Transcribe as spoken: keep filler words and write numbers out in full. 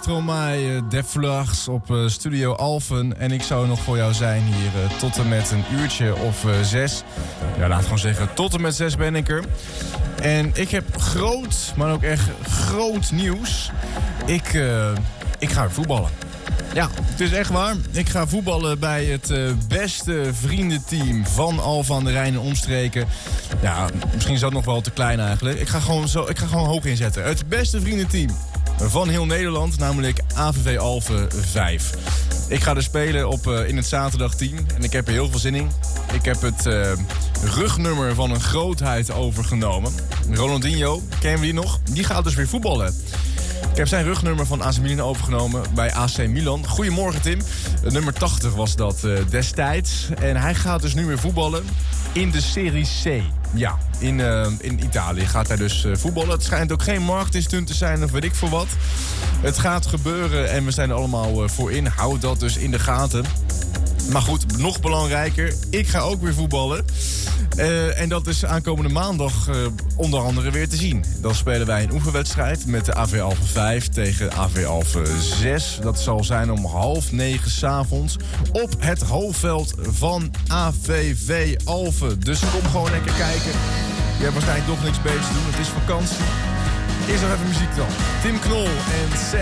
Stromae, Def Flux op uh, Studio Alphen. En ik zou nog voor jou zijn hier uh, tot en met een uurtje of uh, zes. Ja, laat gewoon zeggen, tot en met zes ben ik er. En ik heb groot, maar ook echt groot nieuws. Ik, uh, ik ga voetballen. Ja, het is echt waar. Ik ga voetballen bij het uh, beste vriendenteam van Alphen aan de Rijn en omstreken. Ja, misschien is dat nog wel te klein eigenlijk. Ik ga gewoon, zo, ik ga gewoon hoog inzetten. Het beste vriendenteam van heel Nederland, namelijk A V V Alphen vijf. Ik ga dus spelen op, uh, in het zaterdagteam en ik heb er heel veel zin in. Ik heb het uh, rugnummer van een grootheid overgenomen. Ronaldinho, kennen we die nog? Die gaat dus weer voetballen. Ik heb zijn rugnummer van A C Milan overgenomen bij A C Milan. Goedemorgen Tim. Nummer tachtig was dat uh, destijds. En hij gaat dus nu weer voetballen in de Serie C. Ja, in, uh, in Italië gaat hij dus uh, voetballen. Het schijnt ook geen marketingstunt te zijn of weet ik voor wat. Het gaat gebeuren en we zijn er allemaal uh, voor in. Houd dat dus in de gaten. Maar goed, nog belangrijker, ik ga ook weer voetballen. Uh, en dat is aankomende maandag uh, onder andere weer te zien. Dan spelen wij een oefenwedstrijd met de A V Alphen vijf tegen A V Alphen zes. Dat zal zijn om half negen 's avonds op het hoofdveld van A V V Alphen. Dus kom gewoon lekker kijken. Je hebt waarschijnlijk toch niks beters te doen, het is vakantie. Eerst nog even muziek dan. Tim Knol en